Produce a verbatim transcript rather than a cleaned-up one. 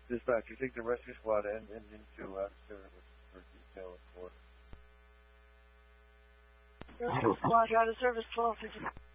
Dispatcher, take the rescue squad and engine two out of service for detail and order. Rescue squad out of service, twelve fifty.